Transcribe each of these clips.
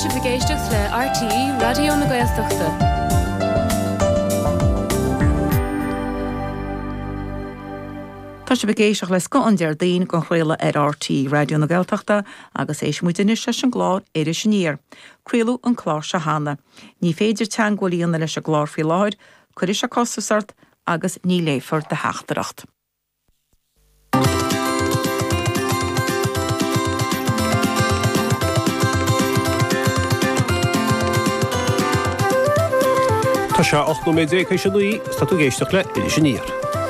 Tá sé géisteach le RTE Radio na Gaeltachta. Tá sé begéisioach le go an deardaoin go chréile RTE Radio na Gaeltachta agus éis muidir leis an glár éidir sinníir. Créalú an chlár se hána. Ní féidir teangolíonna leis a glár fi láir, chuir is a costasart agus ní léfar de heachtaracht. Tá se 8 méid sé luí statú géisteach le éidir sinníir.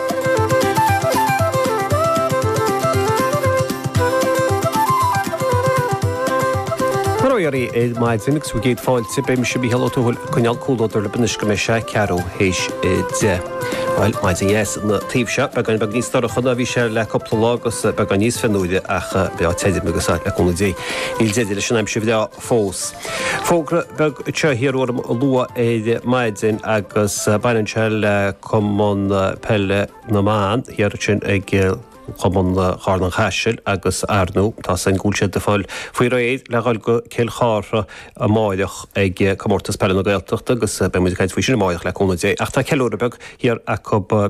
Roiarí é maidzinnig sú géad fáilte be se bí heúil chuneal cúlóidir le bunisce me se cearú hééis de. Weil maidin yes na tíbse be gan bag níos starachna bhí sé le coppla agus be gan níos fenúide ach be teidir megus le chuna dé. Il déidir le sinnaim si bhidá fós. Fógra beg tehiarúm lua é maidin agus bainse le common pelle na máin hiar sin ag chumon chána chaisiil agus airnú tá san gúilse de fáil faoi réad le gáil go céil chára a máideach ag commórtas pelle na Gaeltachta agus be muid caiid faoi sin máideach le chuna dé. Ach tá ceúrabeg hiar a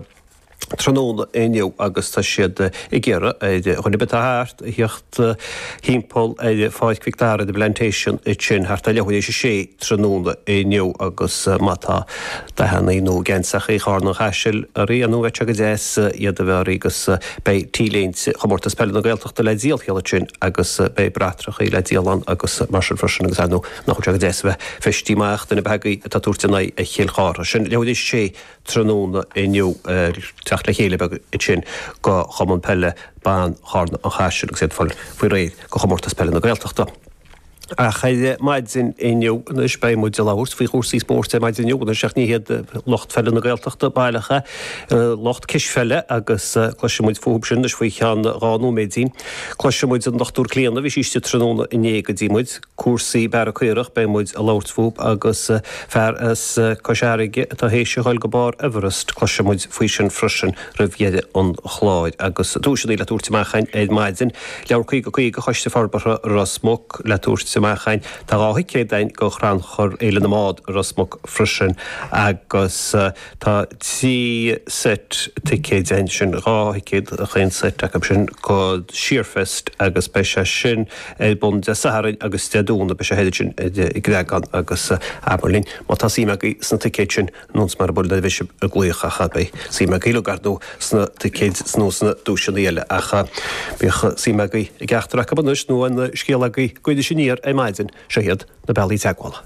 tróna éniu agus tá siad i ggéire chuna bit a háart hiocht hímpol fáid cuiictára de Plantation i sin harta lehuiéis sé tróna éniu agus mátá de hena inú gensach í chána chaisiil a réanú veit agus déis iad a bhar agus bei tíléint chomórtas pelle na Gaeltachta le díal chéile sin agus bei bratrach í le díalan agus marsin frosin agus anú nach agus déis bheith festtíimeach duna begaí tá túirtainna a chéil chára sin lehuiéis sé tróna éniu teach le chéile beg i sin go chomon pelle bán chána an chaisiil agus fáil faoi réad go chomórtas pelle na Gaeltachta. A chaide maidzin éniu is bei mu de láhús fao chósaí spórte maidzin jogan seach níhéad locht felle na Gaeltachta bailecha locht kisfelle agus cloisimuid fóhub sin is faoi chean ránú méidzín. Cloisimuid an nachtúr cléanana bhí síiste tróna in éige dímuid cuasaí bear chuireach bei muid a láirtfób agus fear as cosseige tá hééis háil go bar Everest cloisimuid faoi sin frisin rahhéide an chláid agus dúisií le túirtimechain éid maidzin leabhar chuig go choiste farbara rasmok le túirti mechain tá ráhiicé dain go chran chur éile na mád rasmach frisin agus tá tí set ticéid dain sin ráhiicéad a chéin set a sin go Shearfest agus be se sin bun de Saharin agus deadúna be se héidir sin i Grégan agus Aberlín má tá síimeagaí sna ticéid sin nús mar bol de bhíise a gluocha chadba síimeagaí gardú sna ticéid snó sna dúisina éile acha bícha síimeagaí i gceachtar a banúis nó an scéalagaí goidir sinníir é maidin séad na bellí teaghála.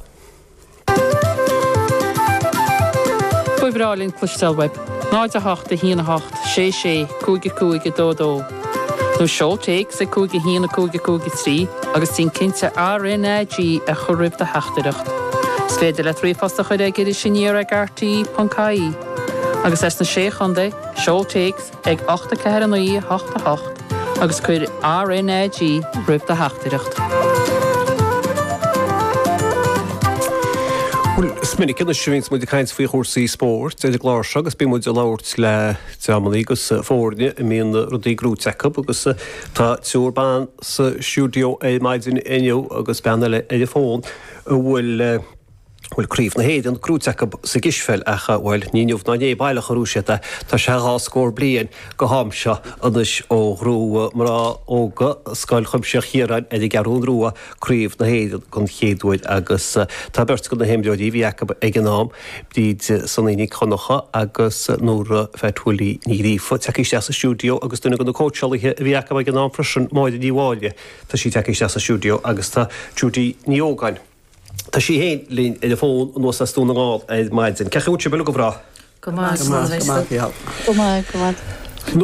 Fuibrálinn clustelweb, 9-8 híana 8, 6 cúige dódó. Nó seo teig sa cúige híana cúige trí agus tín cinnte RNAG a choribh de heachtaireacht. Sléidir le trífasta chuid ag idir sinníar ag RTE.caí. Agus es na séchanda, seo teigs ag 8-4-8 agus chuir RNAG ribh de heachtaireacht. Sminnig cin siúins muid caiins faoi chósaí spórt idir glár agus bí muid a láirt le teamaí agus fórne i míon rudí grútecha agus tá teúrbán sa siúdio é maidin inniu agus beanna le idir fón bhfuil críomh na héad an grútecha sa gisfeil acha bhfuil níomh na né bailach arúisiata tá se há scór blian go hámse anis ó hrú marrá óga scail chumse chiaráin idir garún rúa críomh na héad chun chéadúid agus tá beirt go na héimdeoidí bhí ag an nám bíd sannaí chonacha agus nóra feithúlaí ní rífa teiste sa stúdio agus duna go na cósealaithe bhí ag an nám frisin máide díháile tá sí teiste sa stúdio agus tá Judy Níogáin. Tá sí héin lín idir fón nó sa stúna gáil é maidin. Cecha úte beú go bhrá? Go maith.